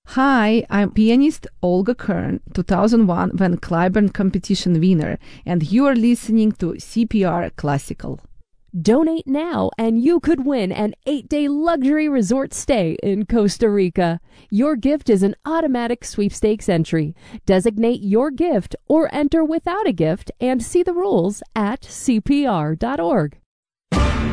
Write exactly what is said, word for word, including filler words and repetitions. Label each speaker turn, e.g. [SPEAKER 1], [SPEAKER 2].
[SPEAKER 1] Hi, I'm pianist Olga Kern, two thousand one Van Cliburn competition winner, and you are listening to C P R Classical.
[SPEAKER 2] Donate now and you could win an eight-day luxury resort stay in Costa Rica. Your gift is an automatic sweepstakes entry. Designate your gift or enter without a gift and see the rules at C P R dot org.